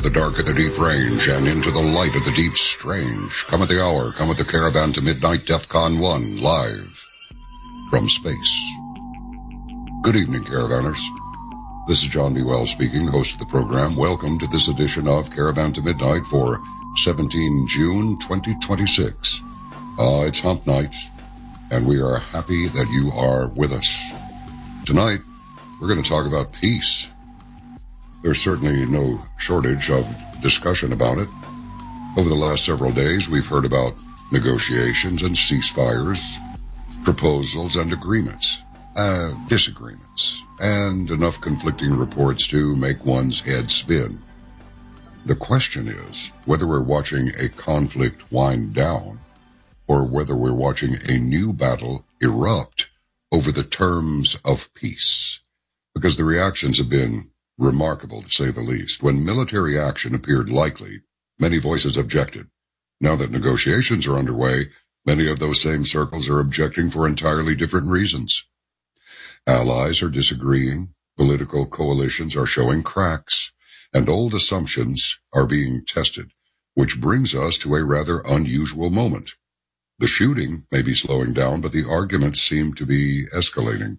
the dark of the deep range and into the light of the deep strange. Come at the hour, come at the Caravan to Midnight DEFCON 1, live from space. Good evening, Caravanners. This is John B. Wells speaking, host of the program. Welcome to this edition of Caravan to Midnight for 17 June 2026. It's Hump Night, and we are happy that you are with us. Tonight, we're going to talk about peace. There's certainly no shortage of discussion about it. Over the last several days, we've heard about negotiations and ceasefires, proposals and agreements, disagreements, and enough conflicting reports to make one's head spin. The question is whether we're watching a conflict wind down or whether we're watching a new battle erupt over the terms of peace. Because the reactions have been remarkable, to say the least. When military action appeared likely, many voices objected. Now that negotiations are underway, many of those same circles are objecting for entirely different reasons. Allies are disagreeing, political coalitions are showing cracks, and old assumptions are being tested, which brings us to a rather unusual moment. The shooting may be slowing down, but the arguments seem to be escalating.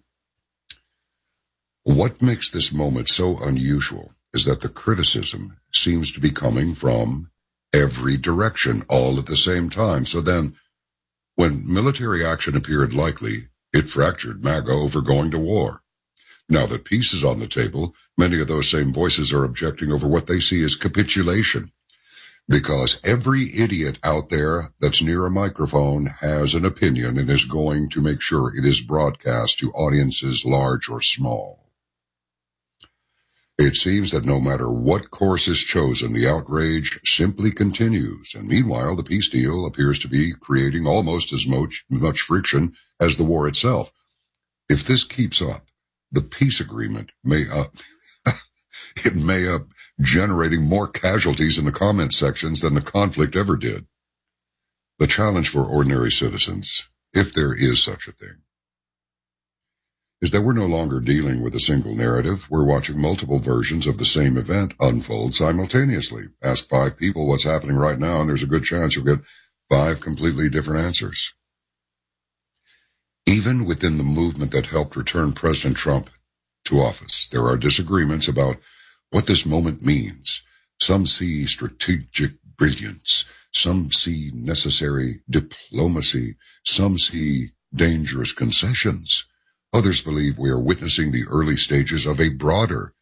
What makes this moment so unusual is that the criticism seems to be coming from every direction all at the same time. So then, when military action appeared likely, it fractured MAGA over going to war. Now that peace is on the table, many of those same voices are objecting over what they see as capitulation. Because every idiot out there that's near a microphone has an opinion and is going to make sure it is broadcast to audiences large or small. It seems that no matter what course is chosen, the outrage simply continues, and meanwhile the peace deal appears to be creating almost as much friction as the war itself. If this keeps up, the peace agreement may generating more casualties in the comment sections than the conflict ever did. The challenge for ordinary citizens, if there is such a thing, is that we're no longer dealing with a single narrative. We're watching multiple versions of the same event unfold simultaneously. Ask 5 people what's happening right now, and there's a good chance you'll get 5 completely different answers. Even within the movement that helped return President Trump to office, there are disagreements about what this moment means. Some see strategic brilliance. Some see necessary diplomacy. Some see dangerous concessions. Others believe we are witnessing the early stages of a broader